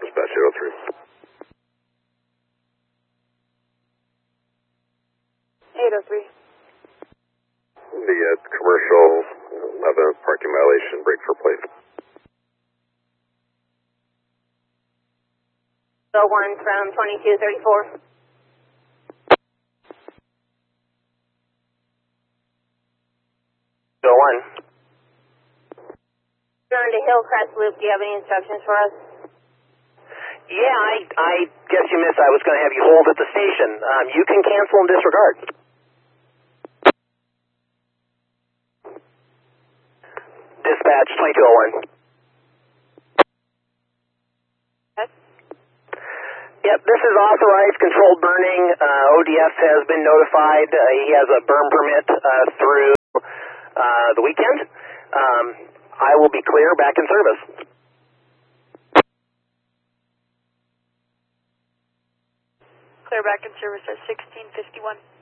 dispatch 803. 803. The commercial 11 parking violation, brake for plate. 01 from 2234. Go on. You're on to Hillcrest Loop. Do you have any instructions for us? Yeah, I guess you missed. I was going to have you hold at the station. You can cancel and disregard. Dispatch 2201. Yes. Yep, this is authorized controlled burning. ODS has been notified. He has a burn permit through the weekend. I will be clear, back in service. Clear back in service at 1651.